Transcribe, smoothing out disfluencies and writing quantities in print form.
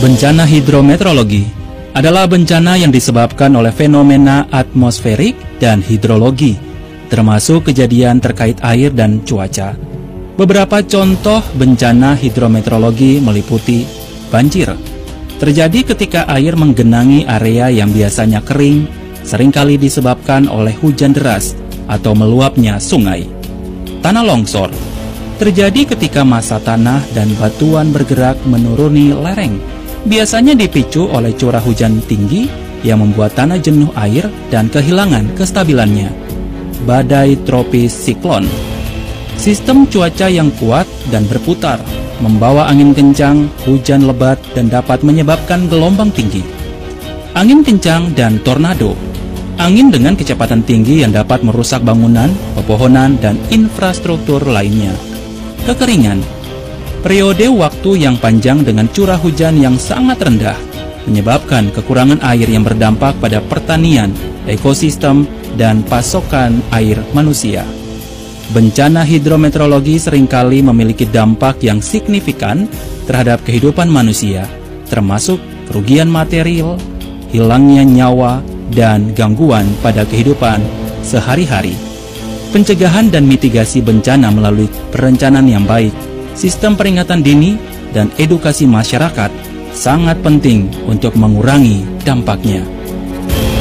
Bencana hidrometeorologi adalah bencana yang disebabkan oleh fenomena atmosferik dan hidrologi, termasuk kejadian terkait air dan cuaca. Beberapa contoh bencana hidrometeorologi meliputi banjir. Terjadi ketika air menggenangi area yang biasanya kering, seringkali disebabkan oleh hujan deras atau meluapnya sungai. Tanah longsor terjadi ketika massa tanah dan batuan bergerak menuruni lereng, biasanya dipicu oleh curah hujan tinggi yang membuat tanah jenuh air dan kehilangan kestabilannya. Badai tropis siklon, sistem cuaca yang kuat dan berputar, membawa angin kencang, hujan lebat, dan dapat menyebabkan gelombang tinggi. Angin kencang dan tornado, angin dengan kecepatan tinggi yang dapat merusak bangunan, pepohonan, dan infrastruktur lainnya. Kekeringan, periode waktu yang panjang dengan curah hujan yang sangat rendah, menyebabkan kekurangan air yang berdampak pada pertanian, ekosistem, dan pasokan air manusia. Bencana hidrometeorologi seringkali memiliki dampak yang signifikan terhadap kehidupan manusia, termasuk kerugian material, hilangnya nyawa, dan gangguan pada kehidupan sehari-hari. Pencegahan dan mitigasi bencana melalui perencanaan yang baik, sistem peringatan dini, dan edukasi masyarakat sangat penting untuk mengurangi dampaknya.